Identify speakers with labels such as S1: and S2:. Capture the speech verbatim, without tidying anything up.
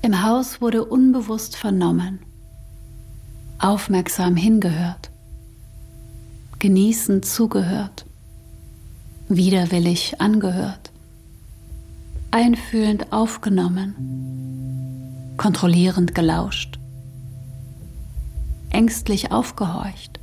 S1: Im Haus wurde unbewusst vernommen, aufmerksam hingehört, genießend zugehört, widerwillig angehört, einfühlend aufgenommen, kontrollierend gelauscht, ängstlich aufgehorcht,